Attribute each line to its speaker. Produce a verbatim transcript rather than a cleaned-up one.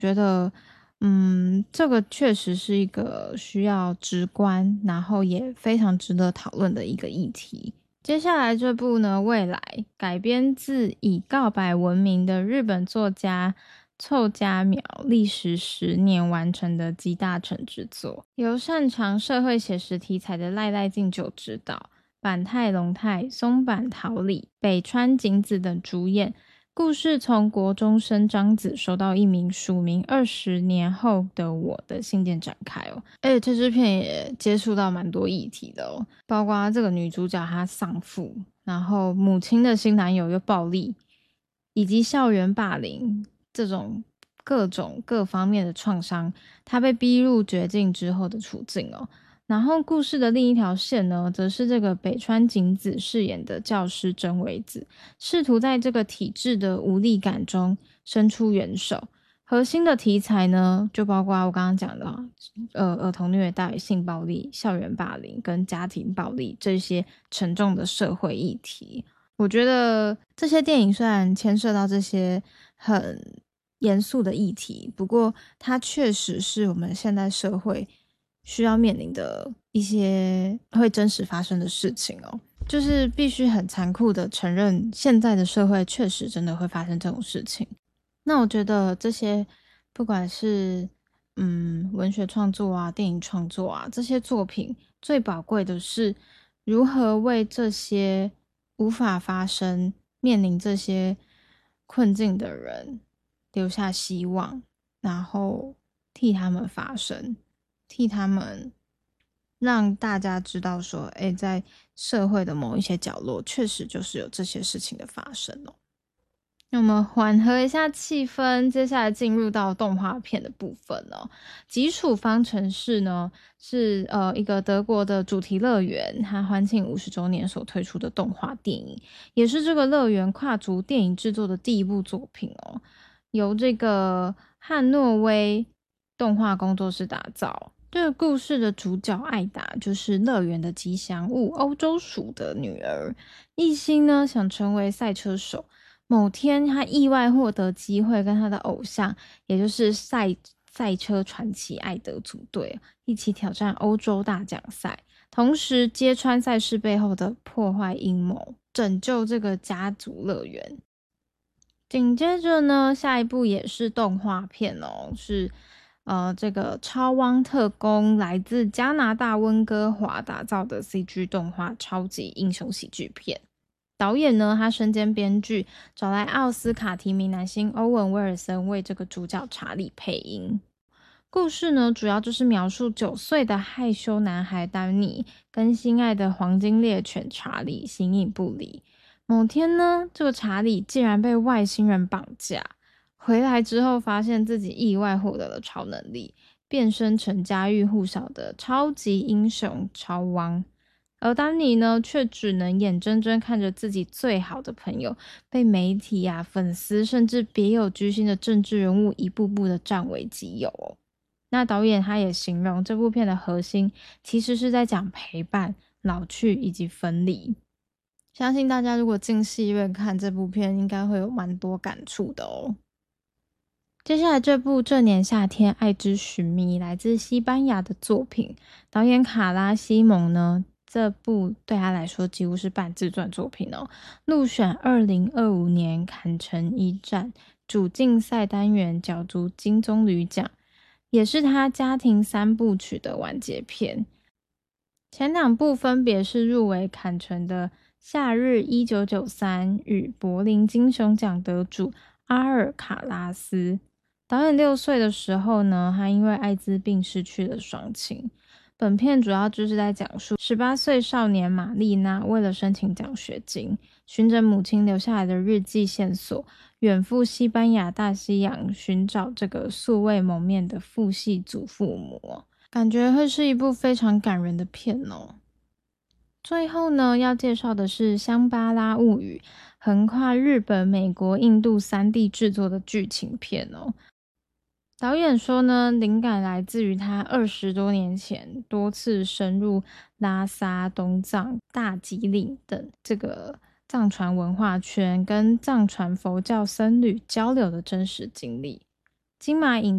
Speaker 1: 觉得嗯，这个确实是一个需要直观，然后也非常值得讨论的一个议题。接下来这部呢，未来改编自以告白闻名的日本作家凑佳苗历时十年完成的集大成之作，由擅长社会写实题材的赖赖敬久执导，坂太龙太、松坂桃李、北川景子等主演。故事从国中生张子收到一名署名二十年后的我的信件展开哦，而且这支片也接触到蛮多议题的哦，包括这个女主角她丧父，然后母亲的新男友又暴力，以及校园霸凌这种各种各方面的创伤，她被逼入绝境之后的处境哦。然后故事的另一条线呢，则是这个北川景子饰演的教师真唯子，试图在这个体制的无力感中伸出援手。核心的题材呢，就包括我刚刚讲的，呃，儿童虐待、性暴力、校园霸凌跟家庭暴力这些沉重的社会议题。我觉得这些电影虽然牵涉到这些很严肃的议题，不过它确实是我们现代社会需要面临的一些会真实发生的事情哦，就是必须很残酷的承认现在的社会确实真的会发生这种事情。那我觉得这些不管是嗯文学创作啊、电影创作啊，这些作品最宝贵的是如何为这些无法发生、面临这些困境的人留下希望，然后替他们发声，替他们让大家知道说，诶，在社会的某一些角落，确实就是有这些事情的发生哦。那我们缓和一下气氛，接下来进入到动画片的部分哦。基础方程式呢是呃一个德国的主题乐园，它欢庆五十周年所推出的动画电影，也是这个乐园跨足电影制作的第一部作品哦。由这个汉诺威动画工作室打造。这个故事的主角艾达就是乐园的吉祥物欧洲鼠的女儿，一心呢想成为赛车手。某天，他意外获得机会，跟他的偶像，也就是赛赛车传奇艾德组队，一起挑战欧洲大奖赛，同时揭穿赛事背后的破坏阴谋，拯救这个家族乐园。紧接着呢，下一部也是动画片哦，是呃这个超汪特工来自加拿大温哥华打造的 C G 动画超级英雄喜剧片。导演呢，他身兼编剧，找来奥斯卡提名男星欧文·威尔森为这个主角查理配音。故事呢，主要就是描述九岁的害羞男孩丹尼跟心爱的黄金猎犬查理形影不离。某天呢，这个查理竟然被外星人绑架，回来之后发现自己意外获得了超能力，变身成家喻户晓的超级英雄超汪。而丹尼呢，却只能眼睁睁看着自己最好的朋友被媒体啊、粉丝，甚至别有居心的政治人物一步步的占为己有哦。那导演他也形容这部片的核心其实是在讲陪伴、老去以及分离。相信大家如果进戏院看这部片，应该会有蛮多感触的哦。接下来这部这年夏天爱之寻觅来自西班牙的作品，导演卡拉西蒙呢，这部对他来说几乎是半自传作品哦，入选二零二五年坎城一战主竞赛单元角逐金棕榈奖，也是他家庭三部曲的完结篇。前两部分别是入围坎城的夏日一九九三与柏林金熊奖得主阿尔卡拉斯。导演六岁的时候呢，他因为艾滋病失去了双亲。本片主要就是在讲述十八岁少年玛丽娜为了申请奖学金，循着母亲留下来的日记线索，远赴西班牙大西洋寻找这个素未谋面的父系祖父母，感觉会是一部非常感人的片哦。最后呢，要介绍的是《香巴拉物语》，横跨日本、美国、印度三地制作的剧情片哦。导演说呢，灵感来自于他二十多年前多次深入拉萨、东藏、大吉岭等这个藏传文化圈，跟藏传佛教僧侣交流的真实经历。 金马影